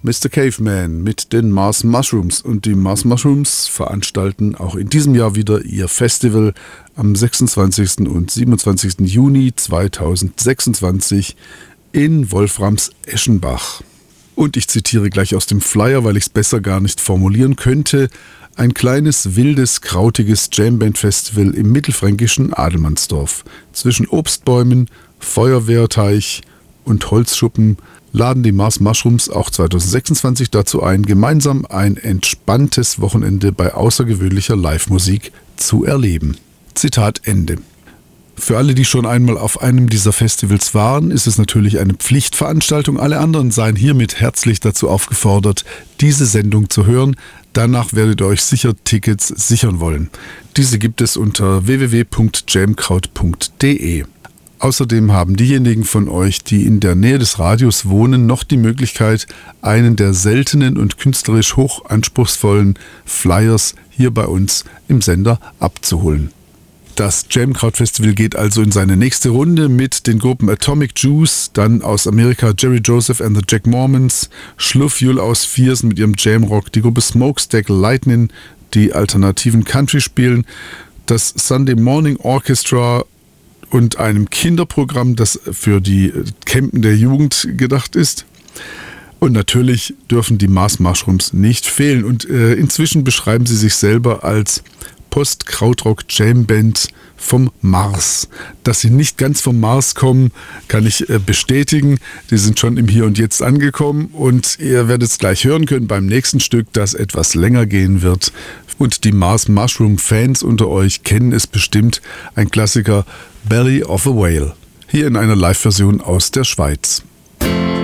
Mr. Caveman mit den Mars Mushrooms. Und die Mars Mushrooms veranstalten auch in diesem Jahr wieder ihr Festival am 26. und 27. Juni 2026 in Wolframs-Eschenbach. Und ich zitiere gleich aus dem Flyer, weil ich es besser gar nicht formulieren könnte: ein kleines, wildes, krautiges Jamband-Festival im mittelfränkischen Adelmannsdorf. Zwischen Obstbäumen, Feuerwehrteich und Holzschuppen laden die Mars Mushrooms auch 2026 dazu ein, gemeinsam ein entspanntes Wochenende bei außergewöhnlicher Live-Musik zu erleben. Zitat Ende. Für alle, die schon einmal auf einem dieser Festivals waren, ist es natürlich eine Pflichtveranstaltung. Alle anderen seien hiermit herzlich dazu aufgefordert, diese Sendung zu hören. Danach werdet ihr euch sicher Tickets sichern wollen. Diese gibt es unter www.jamkraut.de. Außerdem haben diejenigen von euch, die in der Nähe des Radios wohnen, noch die Möglichkeit, einen der seltenen und künstlerisch hoch anspruchsvollen Flyers hier bei uns im Sender abzuholen. Das Jamkraut Festival geht also in seine nächste Runde mit den Gruppen Atomic Juice, dann aus Amerika Jerry Joseph and the Jack Mormons, Schluffuel aus Viersen mit ihrem Jamrock, die Gruppe Smokestack Lightning, die alternativen Country spielen, das Sunday Morning Orchestra und einem Kinderprogramm, das für die Campen der Jugend gedacht ist. Und natürlich dürfen die Mars Mushrooms nicht fehlen. Und inzwischen beschreiben sie sich selber als Post-Krautrock-Jam-Band vom Mars. Dass sie nicht ganz vom Mars kommen, kann ich bestätigen. Die sind schon im Hier und Jetzt angekommen und ihr werdet es gleich hören können beim nächsten Stück, das etwas länger gehen wird. Und die Mars Mushroom Fans unter euch kennen es bestimmt, ein Klassiker, Belly of a Whale. Hier in einer Live-Version aus der Schweiz.